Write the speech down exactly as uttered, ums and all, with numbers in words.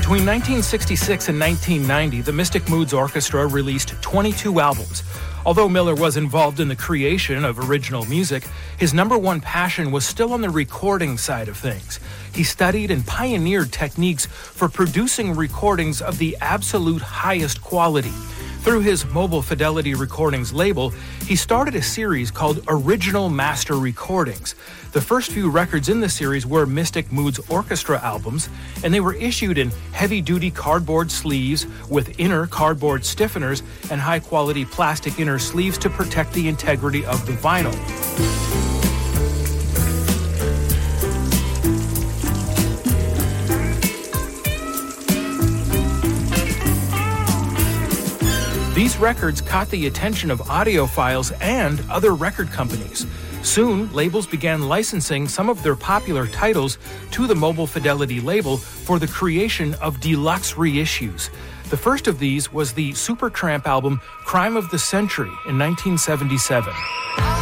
Between nineteen sixty-six and nineteen ninety, the Mystic Moods Orchestra released twenty-two albums. Although Miller was involved in the creation of original music, his number one passion was still on the recording side of things. He studied and pioneered techniques for producing recordings of the absolute highest quality. Through his Mobile Fidelity Recordings label, he started a series called Original Master Recordings. The first few records in the series were Mystic Moods Orchestra albums, and they were issued in heavy-duty cardboard sleeves with inner cardboard stiffeners and high-quality plastic inner sleeves to protect the integrity of the vinyl. These records caught the attention of audiophiles and other record companies. Soon, labels began licensing some of their popular titles to the Mobile Fidelity label for the creation of deluxe reissues. The first of these was the Supertramp album Crime of the Century in nineteen seventy-seven.